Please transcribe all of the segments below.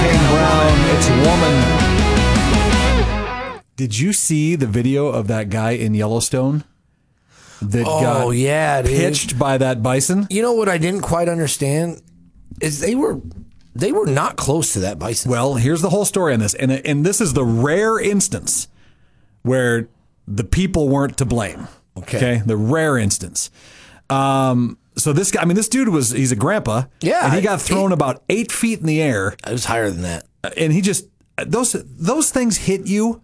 Kane Brown. It's Woman. Did you see the video of that guy in Yellowstone that got pitched by that bison? You know what I didn't quite understand is they were not close to that bison. Well, here's the whole story on this, and this is the rare instance where the people weren't to blame. Okay, the rare instance. So this guy, this dude he's a grandpa. Yeah. And he got thrown about 8 feet in the air. It was higher than that. And he just, those things hit you.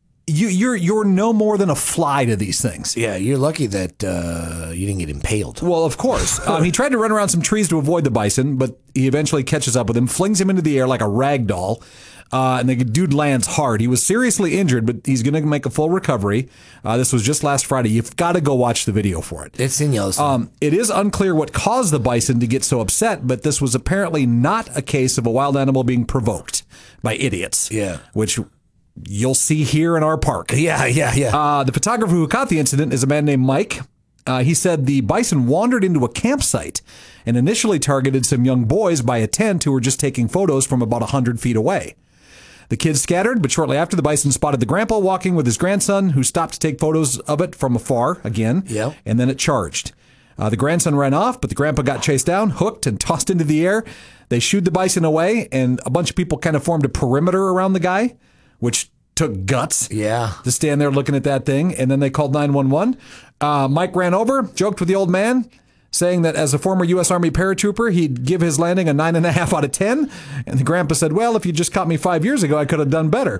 You're no more than a fly to these things. Yeah, you're lucky that you didn't get impaled. Well, of course. He tried to run around some trees to avoid the bison, but he eventually catches up with him, flings him into the air like a rag doll. And the dude lands hard. He was seriously injured, but he's going to make a full recovery. This was just last Friday. You've got to go watch the video for it. It's in Yellowstone. It is unclear what caused the bison to get so upset, but this was apparently not a case of a wild animal being provoked by idiots. Yeah. Which you'll see here in our park. Yeah. The photographer who caught the incident is a man named Mike. He said the bison wandered into a campsite and initially targeted some young boys by a tent who were just taking photos from about 100 feet away. The kids scattered, but shortly after, the bison spotted the grandpa walking with his grandson, who stopped to take photos of it from afar again, and then it charged. The grandson ran off, but the grandpa got chased down, hooked, and tossed into the air. They shooed the bison away, and a bunch of people kind of formed a perimeter around the guy, which took guts to stand there looking at that thing, and then they called 911. Mike ran over, joked with the old man, saying that as a former U.S. Army paratrooper, he'd give his landing a 9.5 out of 10. And the grandpa said, well, if you just caught me 5 years ago, I could have done better.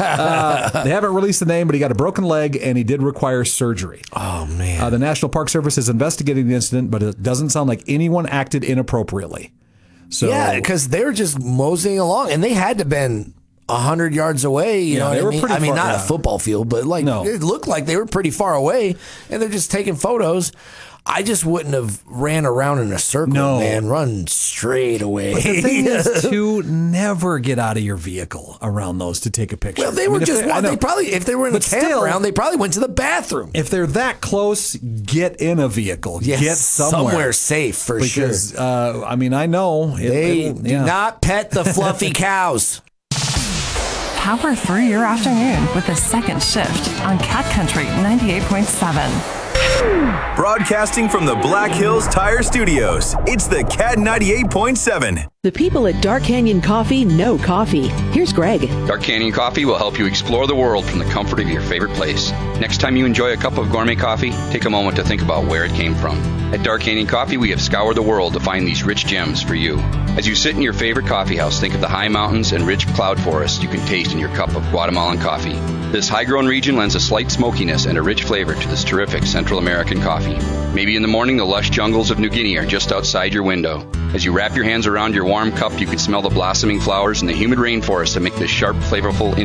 They haven't released the name, but he got a broken leg and he did require surgery. Oh, man. The National Park Service is investigating the incident, but it doesn't sound like anyone acted inappropriately. So, yeah, because they were just moseying along, and they had to have been 100 yards away. You know, they were pretty far, not a football field, but it looked like they were pretty far away, and they're just taking photos. I just wouldn't have ran around in a circle, man. Run straight away. But the thing is to never get out of your vehicle around those to take a picture. Well, they were they probably, if they were in a campground, they probably went to the bathroom. If they're that close, get in a vehicle. Yes, get somewhere safe for sure. I know. They do not pet the fluffy cows. Power through your afternoon with the second shift on Cat Country 98.7. Broadcasting from the Black Hills Tire Studios, it's the Cat 98.7. The people at Dark Canyon Coffee know coffee. Here's Greg. Dark Canyon Coffee will help you explore the world from the comfort of your favorite place. Next time you enjoy a cup of gourmet coffee, take a moment to think about where it came from. At Dark Canyon Coffee, we have scoured the world to find these rich gems for you. As you sit in your favorite coffee house, think of the high mountains and rich cloud forests you can taste in your cup of Guatemalan coffee. This high-grown region lends a slight smokiness and a rich flavor to this terrific Central American coffee. Maybe in the morning, the lush jungles of New Guinea are just outside your window. As you wrap your hands around your warm cup, you can smell the blossoming flowers and the humid rainforest that make this sharp, flavorful